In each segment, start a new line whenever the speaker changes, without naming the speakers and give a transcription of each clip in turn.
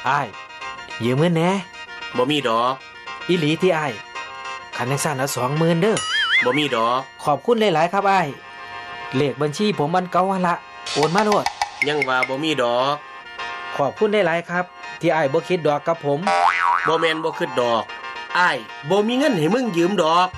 อ้ายยืมเงินแหน่
บ่มีดอก
อีหลีที่อ้ายคันจังซั่นเอา 20,000 เด้อ
บ่มีดอก
ขอบคุณหลายๆครับอ้ายเลขบัญชีผมมันเก่าหั่นละโอนมาโลด
ยังว่าบ่มีดอก
ขอบคุณหลายๆครับที่อ้ายบ่คิดดอกกับผม
บ่แม่นบ่คิดดอกอ้ายบ่มีเงินให้มึงยืมดอก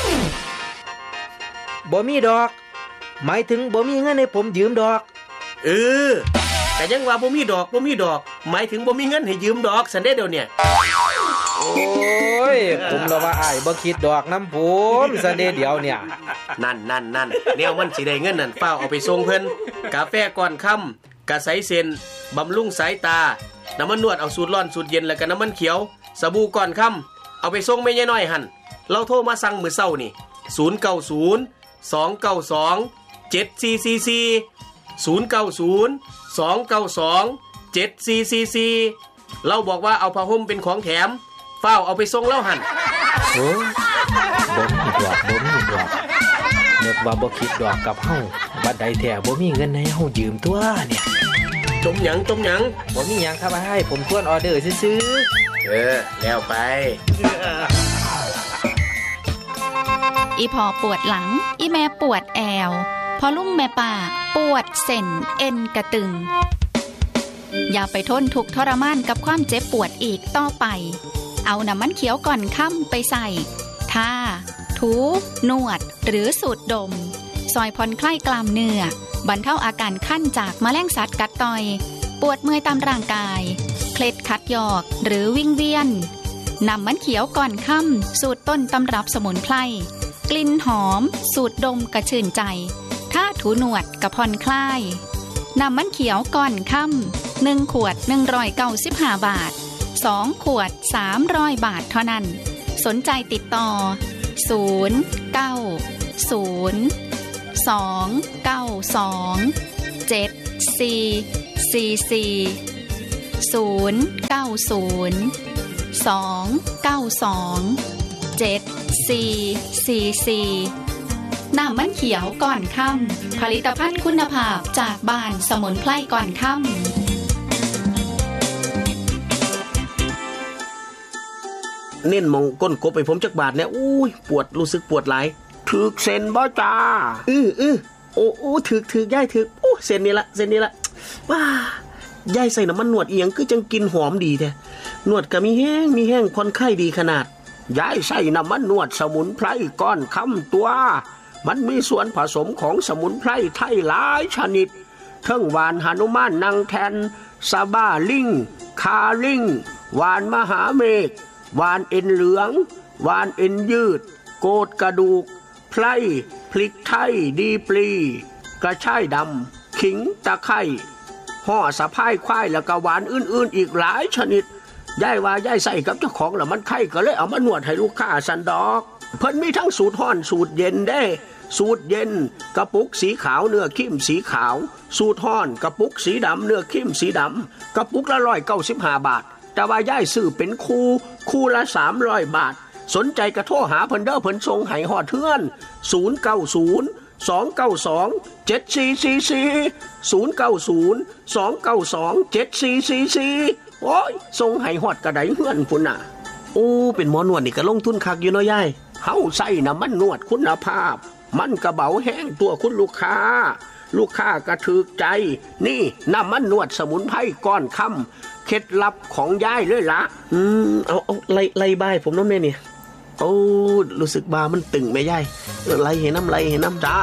บ่มีดอกหมายถึงบ่มีเงินให้ผมยืมดอก
แต่ยังว่าบ่มีดอกหมายถึงบ่มีเงินให้ยืมดอกซันเด้เดี๋ยวเนี่ย
โอ้ยผมละว่าอ้ายบ่คิดดอกนำผมซันเด้เดี๋ยวเนี่ย
นั่นแนวมันสิได้เงินนั่นฟ้าวเอาไปส่งเพิ่นกาแฟก่อนค่ำกะใสเส้นบำรุงสายตาน้ำมันนวดเอาสูตรร้อนสูตรเย็นแล้วก็น้ำมันเขียวสบู่ก่อนค่ำเอาไปส่งแม่ยายน้อยหั่นเราโทรมาสั่งมื้อเช้านี่090-292-7444 เราบอกว่าเอาผ้าห่มเป็นของแถมฟ้าวเอาไปส่งแล้วหั่น
โอ้บ่มีดอกนึกว่าบ่คิดดอกกับเฮาบัดใดแท้บ่มีเงินให้เฮายืมตัวเนี่ย
จมหยัง
บ่มีหยังครับให้ผมทวนออเดอร์ซื่อ
แล้วไป
อีพอปวดหลังอีแม่ปวดแอวพอลุงแม่ป่าปวดเส้นเอ็นกระตึงอย่าไปทนทุกข์ทรมานกับความเจ็บปวดอีกต่อไปเอาน้ำมันเขียวก่อนค่ำไปใส่ทาถูนวดหรือสูดดมซอยผ่อนคลายกล้ามเนื้อบรรเทาอาการคันจากแมลงสัตว์กัดต่อยปวดเมื่อยตามร่างกายเคล็ดขัดยอกหรือวิงเวียนน้ำมันเขียวก่อนค่ำสูตรต้นตำรับสมุนไพรกลิ่นหอมสูดดมกระชื่นใจถ้าถูหนวดกระผ่อนคลายน้ำมันเขียวก่อนค่ำ1 ขวด195 บาท2 ขวด300 บาทเท่านั้นสนใจติดต่อน้ำมันเขียวก่อนค่ำผลิตภัณฑ์คุณภาพจากบ้านสมุนไพรก่อนค่ำ
เน้นมองก้นกบไปผมจักบาทเนี่ยปวดรู้สึกปวดหลาย
ถึกเส้นบ่จ้า
โอ้ถึกย่ายถึกเส้นนี้ละว้ายายใส่น้ำมันนวดเอียงคือจังกินหอมดีแท้นวดก็มีแห้งคนไข้ดีขนาด
ยายใส่น้ำมันนวดสมุนไพรก้อนค่ำตัวมันมีส่วนผสมของสมุนไพรไทยหลายชนิดทั้งหวานหนุมานนางแทนซาบ้าลิงคาลิงหวานมหาเมฆหวานเอ็นเหลืองหวานเอ็นยืดโกดกระดูกไพรพริกไทยดีปลีกระชายดำขิงตะไคร้ห่อสะพายควายแล้วก็หวานอื่นๆอีกหลายชนิดยายว่ายายใส่กับเจ้าของแล้วมันไข้ก็เลยเอามานวดให้ลูกค้าสันดอกเพิ่นมีทั้งสูตรร้อนสูตรเย็นได้สูตรเย็นกระปุกสีขาวเนื้อเข้มสีขาวสูตรร้อนกระปุกสีดำเนื้อเข้มสีดำกระปุกละ195 บาทแต่ว่ายายซื้อเป็นคู่ละ300 บาทสนใจกระโทรหาเพิ่นเด้อเพิ่นส่งให้ฮอดเทือน090-292-7444 โอ้ยส่งให้ฮอดกระไดเฮือนพุ่นน่ะ
เป็นหมอนวดนี่ก็ลงทุนคักอยู่เนาะยาย
เฮาใส่น้ำมันนวดคุณภาพมันกระเบาแห้งตัวคุณลูกค้าก็ถูกใจนี่น้ำมันนวดสมุนไพรก้อนค่ำเคล็ดลับของยายเลยล่ะ
เอาไล่บ้ายผมน้ำแม่นี่รู้สึกบามันตึงแม่ยายไล่เห็นน้ำจ้า